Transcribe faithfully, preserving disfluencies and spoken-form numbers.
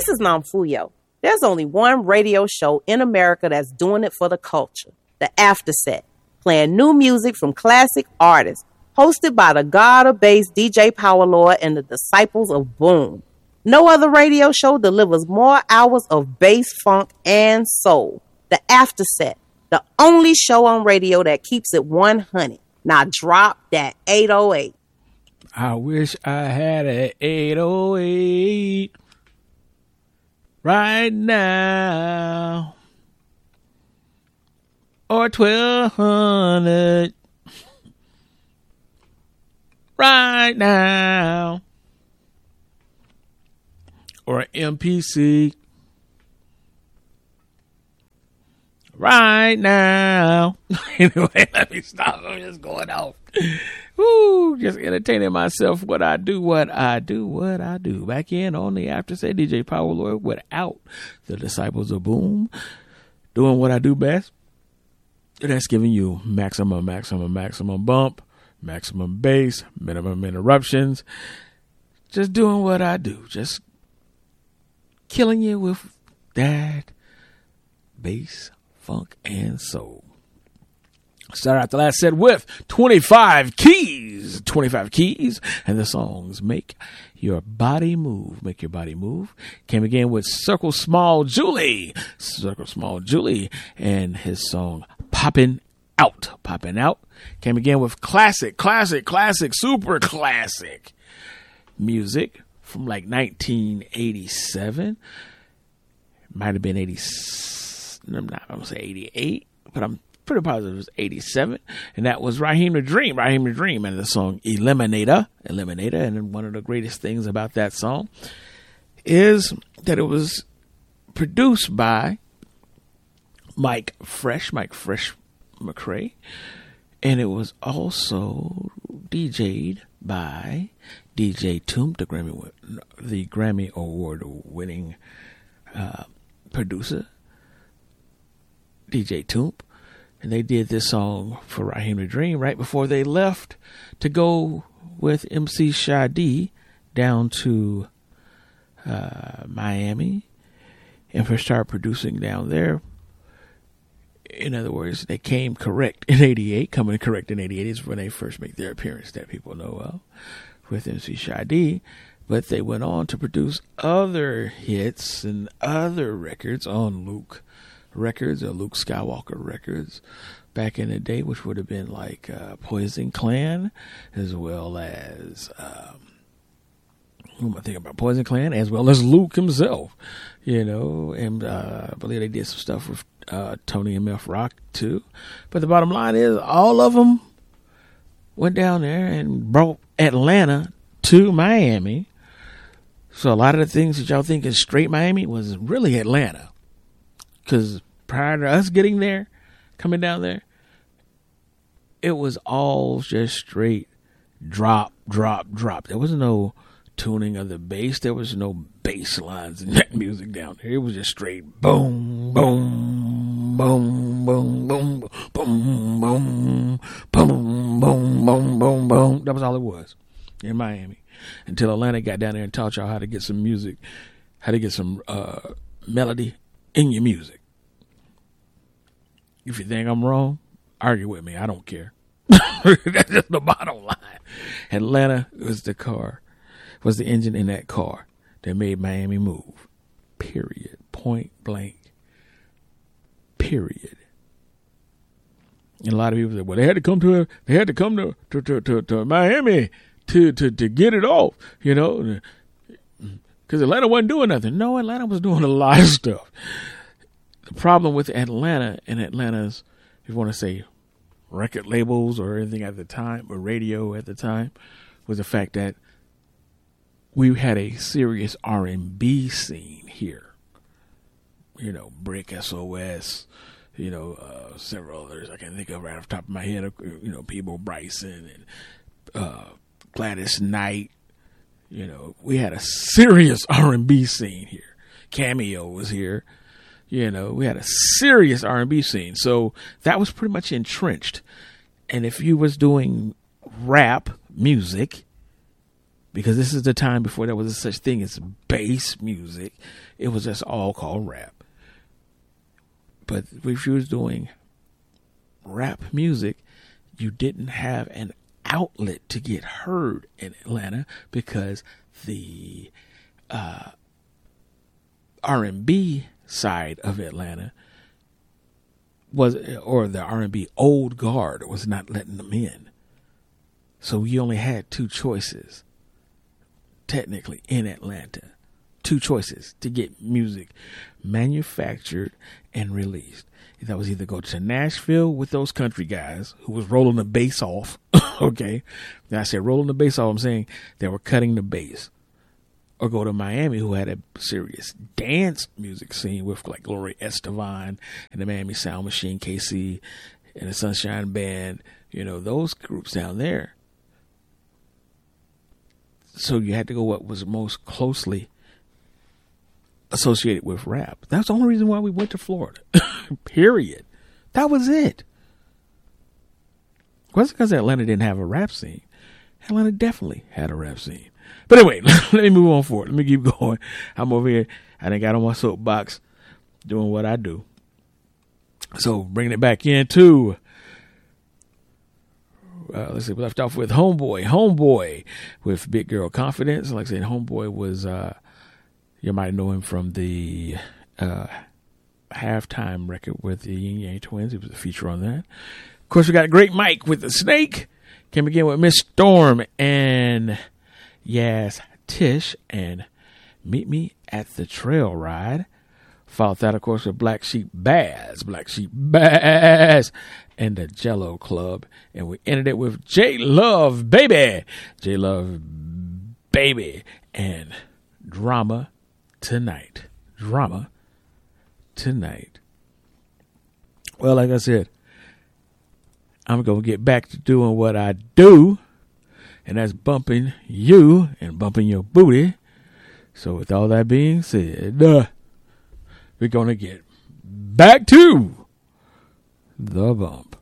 This is Namfuyo. There's only one radio show in America that's doing it for the culture. The Afterset, playing new music from classic artists, hosted by the god of bass D J Power Lord and the Disciples of Boom. No other radio show delivers more hours of bass, funk, and soul. The Afterset, the only show on radio that keeps it one hundred. Now drop that eight oh eight. I wish I had an eight oh eight right now. Or twelve hundred right now. Or an M P C right now. Anyway, let me stop. I'm just going off. Woo, just entertaining myself. What I do, what I do, what I do. Back in on the Afterset, D J Power Lord without the Disciples of Boom. Doing what I do best. And that's giving you maximum, maximum, maximum bump, maximum bass, minimum interruptions. Just doing what I do. Just killing you with that bass, funk, and soul. Start out the last set with twenty-five keys. twenty-five keys. And the songs Make Your Body Move. Make Your Body Move. Came again with Circle Small Julie. Circle Small Julie. And his song Poppin' Out. Poppin' Out. Came again with classic, classic, classic, super classic music from like nineteen eighty-seven. Might have been eighty. I'm not going to say eighty-eight, but I'm pretty positive it was eighty-seven, and that was Raheem the Dream, Raheem the Dream, and the song Eliminator, Eliminator. And one of the greatest things about that song is that it was produced by Mike Fresh, Mike Fresh McRae, and it was also D J'd by D J Toomp, the Grammy, the Grammy Award winning uh, producer, D J Toomp. And they did this song for Raheem the Dream right before they left to go with M C Sade down to uh, Miami and first started producing down there. In other words, they came correct in eighty-eight. Coming correct in eighty-eight is when they first make their appearance that people know of with M C Sade. But they went on to produce other hits and other records on Luke Records or Luke Skywalker Records back in the day, which would have been like uh, Poison Clan, as well as um, who am I thinking about? Poison Clan, as well as Luke himself, you know. And uh, I believe they did some stuff with uh, Tony M F Rock too. But the bottom line is, all of them went down there and brought Atlanta to Miami. So a lot of the things that y'all think is straight Miami was really Atlanta. Because prior to us getting there, coming down there, it was all just straight drop, drop, drop. There was no tuning of the bass. There was no bass lines in that music down there. It was just straight boom, boom, boom, boom, boom, boom, boom, boom, boom, boom, boom, boom. That was all it was in Miami. Until Atlanta got down there and taught y'all how to get some music, how to get some uh, melody in your music. If you think I'm wrong, argue with me. I don't care. That's just the bottom line. Atlanta was the car, was the engine in that car that made Miami move. Period. Point blank. Period. And a lot of people say, well, they had to come to, they had to come to, to, to, to, to Miami to, to, to get it off, you know, because Atlanta wasn't doing nothing. No, Atlanta was doing a lot of stuff. The problem with Atlanta and Atlanta's, if you want to say record labels or anything at the time, or radio at the time, was the fact that we had a serious R and B scene here. You know, Brick, S O S, you know, uh, several others I can think of right off the top of my head. You know, Peabo Bryson and uh, Gladys Knight. You know, we had a serious R and B scene here. Cameo was here. You know, we had a serious R and B scene. So that was pretty much entrenched. And if you was doing rap music, because this is the time before there was a such thing as bass music. It was just all called rap. But if you was doing rap music, you didn't have an outlet to get heard in Atlanta because the uh, R and B side of Atlanta was, or the R and B old guard was not letting them in. So you only had two choices, technically, in Atlanta. Two choices to get music manufactured and released. That was either go to Nashville with those country guys who was rolling the bass off. Okay. Now I said rolling the bass off, I'm saying they were cutting the bass. Or go to Miami, who had a serious dance music scene with like Gloria Estefan and the Miami Sound Machine, K C, and the Sunshine Band. You know, those groups down there. So you had to go what was most closely associated with rap. That's the only reason why we went to Florida. Period. That was it. It wasn't because Atlanta didn't have a rap scene. Atlanta definitely had a rap scene. But anyway, let me move on forward. Let me keep going. I'm over here. I done got on my soapbox doing what I do. So bringing it back into, uh, let's see, we left off with Homeboy. Homeboy with Big Girl Confidence. Like I said, Homeboy was, uh, you might know him from the uh, halftime record with the Yin Yang Twins. He was a feature on that. Of course, we got Great Mike with The Snake. Came again with Miss Storm and Yas Tish and Meet Me at the Trail Ride. Followed that, of course, with Black Sheep Baz. Black Sheep Baz and the Jello Club. And we ended it with J Love Baby. J Love Baby and Drama Tonight. Drama Tonight. Well, like I said, I'm going to get back to doing what I do, and that's bumping you and bumping your booty. So with all that being said, uh, we're going to get back to the bump.